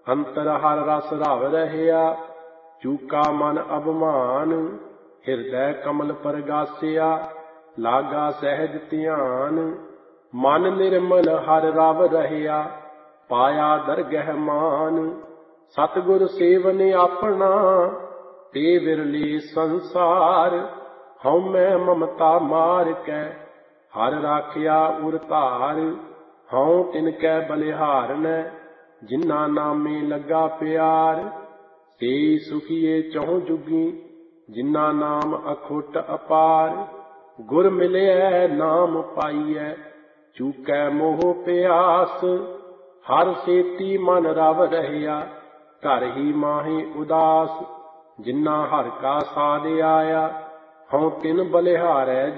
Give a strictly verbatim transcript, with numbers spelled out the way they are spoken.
ਅੰਤਰ ਹਰ ਰਸ ਰਵ ਰਹਿਆ, ਚੂਕਾ ਮਨ ਅਭਮਾਨ। ਹਿਰਦੈ ਕਮਲ ਪਰਗਾਸਿਆ, ਲਾਗਾ ਸਹਿਜ ਧਿਆਨ। ਮਨ ਨਿਰਮਲ ਹਰ ਰਵ ਰਹਿਆ, ਪਾਇਆ ਦਰਗਹਿ ਮਾਨ। ਸਤਿਗੁਰ ਸੇਵਨ ਆਪਣਾ, ਤੇ ਵਿਰਲੇ ਸੰਸਾਰ। ਹਉਮੈ ਮਮਤਾ ਮਾਰ ਕੈ, ਹਰ ਰਾਖਿਆ ਉਰ ਧਾਰ। ਹਉ ਤਿਨ ਕੈ ਬਲਿਹਾਰਨੈ, ਜਿਨ੍ਹਾਂ ਨਾਮੇ ਲੱਗਾ ਪਿਆਰ। ਤੇ ਸੁਖੀਏ ਚਹੁ ਜੁਗੀ, ਜਿਨ੍ਹਾਂ ਨਾਮ ਅਖੁੱਟ ਅਪਾਰ। ਗੁਰ ਮਿਲਿਐ ਨਾਮ ਪਾਈਐ, ਚੂਕੈ ਮੋਹ ਪਿਆਸ। ਹਰ ਸੇਤੀ ਮਨ ਰਵ ਰਹਿਆ, ਘਰ ਹੀ ਮਾਹੀ ਉਦਾਸ। ਜਿਨ੍ਹਾਂ ਹਰਿ ਕਾ ਸਾਧ ਆਇਆ, ਹਉ ਤਿਨ ਬਲਿਹਾਰੈ